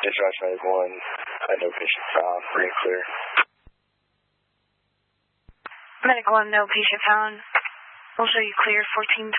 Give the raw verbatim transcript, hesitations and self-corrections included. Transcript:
Dispatch nine one, I no patient found, free and clear. Medical one, no patient found. We'll show you clear fourteen